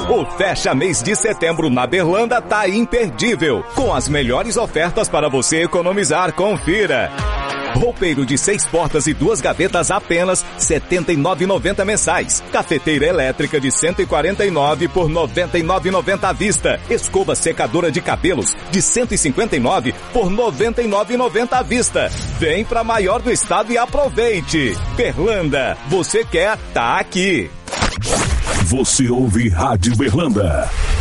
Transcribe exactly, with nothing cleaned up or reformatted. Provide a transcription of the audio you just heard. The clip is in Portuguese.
O Fecha Mês de Setembro na Berlanda tá imperdível, com as melhores ofertas para você economizar. Confira. Roupeiro de seis portas e duas gavetas apenas setenta e nove reais e noventa centavos mensais. Cafeteira elétrica de cento e quarenta e nove por noventa e nove reais e noventa centavos à vista. Escova secadora de cabelos de cento e cinquenta e nove por noventa e nove reais e noventa centavos à vista. Vem pra maior do estado e aproveite. Berlanda, você quer, tá aqui. Você ouve Rádio Berlanda.